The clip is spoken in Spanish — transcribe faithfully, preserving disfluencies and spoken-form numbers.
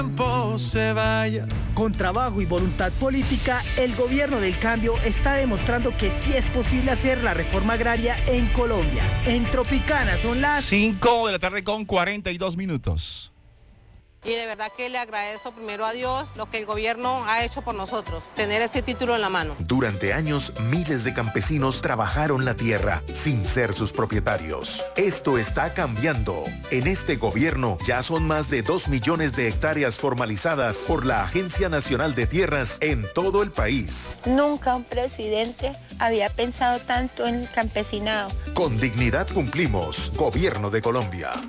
se vaya. Con trabajo y voluntad política, el gobierno del cambio está demostrando que sí es posible hacer la reforma agraria en Colombia. En Tropicana son las cinco de la tarde con cuarenta y dos minutos. Y de verdad que le agradezco primero a Dios lo que el gobierno ha hecho por nosotros, tener este título en la mano. Durante años, miles de campesinos trabajaron la tierra sin ser sus propietarios. Esto está cambiando. En este gobierno ya son más de dos millones de hectáreas formalizadas por la Agencia Nacional de Tierras en todo el país. Nunca un presidente había pensado tanto en el campesinado. Con dignidad cumplimos. Gobierno de Colombia.